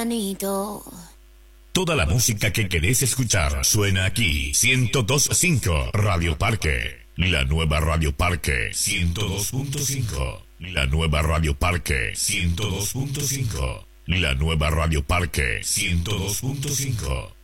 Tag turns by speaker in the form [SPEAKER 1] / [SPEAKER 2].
[SPEAKER 1] Toda la música que querés escuchar suena aquí. 102.5 Radio Parque. La nueva Radio Parque 102.5. La nueva Radio Parque 102.5. La nueva Radio Parque 102.5.